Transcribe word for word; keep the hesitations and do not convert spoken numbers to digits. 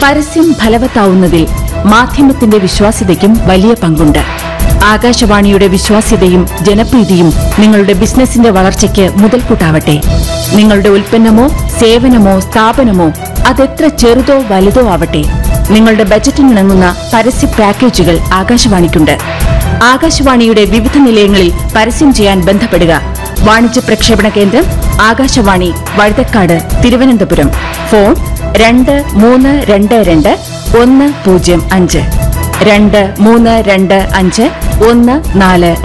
പരസ്യം ഫലവത്താവുന്നതിൽ മാധ്യമത്തിന്റെ വിശ്വാസ്യതയ്ക്കും വലിയ പങ്കുണ്ട്. ആകാശവാണിയുടെ വിശ്വാസ്യതയും ജനപ്രീതിയും നിങ്ങളുടെ ബിസിനസിന്റെ വളർച്ചയ്ക്ക് മുതൽക്കൂട്ടാവട്ടെ. നിങ്ങളുടെ ഉൽപ്പന്നമോ സേവനമോ സ്ഥാപനമോ അതെത്ര ചെറുതോ വലുതോ ആവട്ടെ, നിങ്ങളുടെ ബജറ്റിനിണങ്ങുന്ന പരസ്യ പാക്കേജുകൾ ആകാശവാണിക്കുണ്ട്. ആകാശവാണിയുടെ വിവിധ നിലയങ്ങളിൽ പരസ്യം ചെയ്യാൻ ബന്ധപ്പെടുക. വാണിജ്യ പ്രക്ഷേപണ കേന്ദ്രം ആകാശവാണി, വഴുതക്കാട്, തിരുവനന്തപുരം. ഫോൺ രണ്ട് മൂന്ന് രണ്ട് രണ്ട് ഒന്ന് പൂജ്യം അഞ്ച് രണ്ട് മൂന്ന് രണ്ട് അഞ്ച് ഒന്ന് നാല്